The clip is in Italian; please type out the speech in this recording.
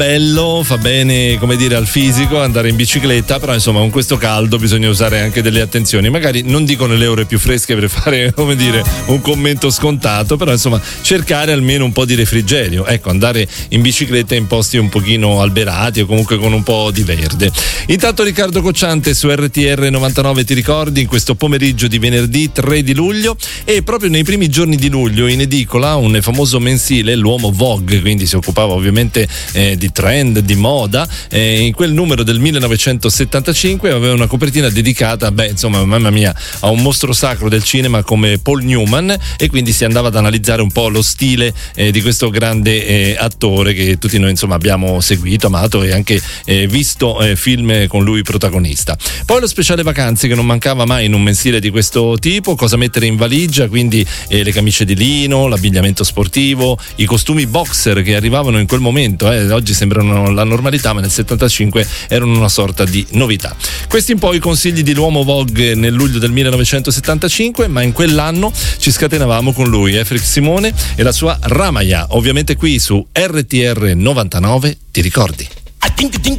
bello, fa bene, come dire, al fisico andare in bicicletta, però insomma con questo caldo bisogna usare anche delle attenzioni. Magari non dico nelle ore più fresche per fare, come dire, un commento scontato, però insomma cercare almeno un po' di refrigerio. Ecco, andare in bicicletta in posti un pochino alberati o comunque con un po' di verde. Intanto Riccardo Cocciante su RTR 99 ti ricordi in questo pomeriggio di venerdì 3 di luglio, e proprio nei primi giorni di luglio in edicola un famoso mensile, l'uomo Vogue, quindi si occupava ovviamente di trend, di moda, in quel numero del 1975 aveva una copertina dedicata, insomma, mamma mia, a un mostro sacro del cinema come Paul Newman, e quindi si andava ad analizzare un po' lo stile di questo grande attore che tutti noi insomma abbiamo seguito, amato e anche visto film con lui protagonista. Poi lo speciale vacanze che non mancava mai in un mensile di questo tipo, cosa mettere in valigia, quindi le camicie di lino, l'abbigliamento sportivo, i costumi boxer che arrivavano in quel momento, oggi sembrano la normalità, ma nel 75 erano una sorta di novità. Questi un po' i consigli di l'uomo Vogue nel luglio del 1975, ma in quell'anno ci scatenavamo con lui, Efric Simone e la sua Ramaya, ovviamente qui su RTR 99, ti ricordi?